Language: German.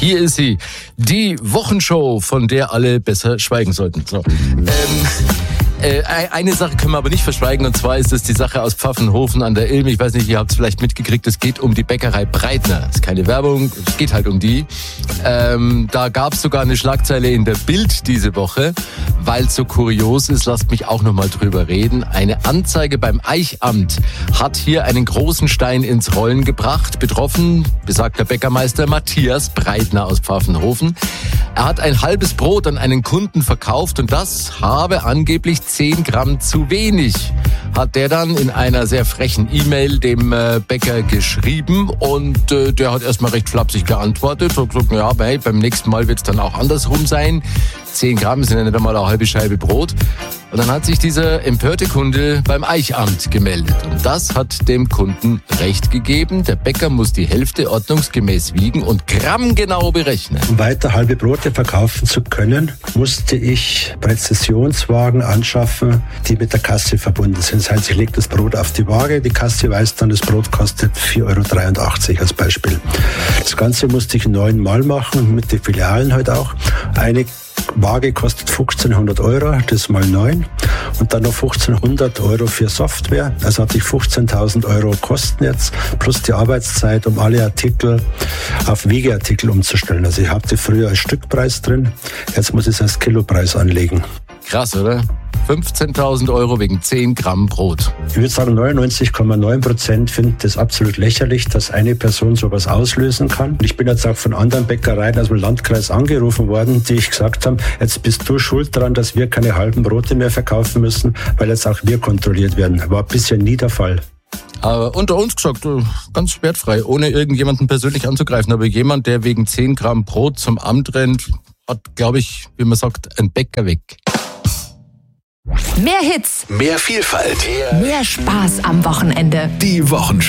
Hier ist sie, die Wochenshow, von der alle besser schweigen sollten. So. Eine Sache können wir aber nicht verschweigen, und zwar ist es die Sache aus Pfaffenhofen an der Ilm. Ich weiß nicht, ihr habt es vielleicht mitgekriegt, es geht um die Bäckerei Breitner. Das ist keine Werbung, es geht halt um die. Da gab es sogar eine Schlagzeile in der Bild diese Woche, weil es so kurios ist, lasst mich auch nochmal drüber reden. Eine Anzeige beim Eichamt hat hier einen großen Stein ins Rollen gebracht. Betroffen, besagter Bäckermeister Matthias Breitner aus Pfaffenhofen. Er hat ein halbes Brot an einen Kunden verkauft und das habe angeblich 10 Gramm zu wenig, hat der dann in einer sehr frechen E-Mail dem Bäcker geschrieben, und der hat erstmal recht flapsig geantwortet und gesagt, ja, beim nächsten Mal wird es dann auch andersrum sein. 10 Gramm sind ja nicht einmal eine halbe Scheibe Brot. Und dann hat sich dieser empörte Kunde beim Eichamt gemeldet. Und das hat dem Kunden recht gegeben. Der Bäcker muss die Hälfte ordnungsgemäß wiegen und grammgenau berechnen. Um weiter halbe Brote verkaufen zu können, musste ich Präzisionswagen anschaffen, die mit der Kasse verbunden sind. Das heißt, ich lege das Brot auf die Waage, die Kasse weiß dann, das Brot kostet 4,83 € als Beispiel. Das Ganze musste ich 9-mal machen, mit den Filialen halt auch. Eine Waage kostet 1.500 €, das mal 9. Und dann noch 1.500 € für Software. Also hatte ich 15.000 € Kosten jetzt, plus die Arbeitszeit, um alle Artikel auf Wiegeartikel umzustellen. Also ich hatte früher als Stückpreis drin, jetzt muss ich es als Kilopreis anlegen. Krass, oder? 15.000 € wegen 10 Gramm Brot. Ich würde sagen, 99,9% finden das absolut lächerlich, dass eine Person sowas auslösen kann. Und ich bin jetzt auch von anderen Bäckereien aus dem Landkreis angerufen worden, die ich gesagt haben, jetzt bist du schuld daran, dass wir keine halben Brote mehr verkaufen müssen, weil jetzt auch wir kontrolliert werden. War bisher nie der Fall. Aber unter uns gesagt, ganz wertfrei, ohne irgendjemanden persönlich anzugreifen. Aber jemand, der wegen 10 Gramm Brot zum Amt rennt, hat, glaube ich, wie man sagt, einen Bäcker weg. Mehr Hits, mehr Vielfalt, mehr Spaß am Wochenende. Die Wochenshow.